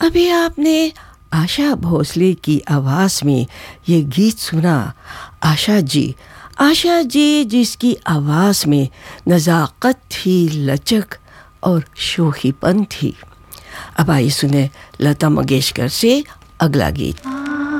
अभी आपने आशा भोसले की आवाज़ में ये गीत सुना। आशा जी जिसकी आवाज़ में नज़ाकत थी, लचक और शोखीपन थी। अब आइए सुने लता मंगेशकर से अगला गीत।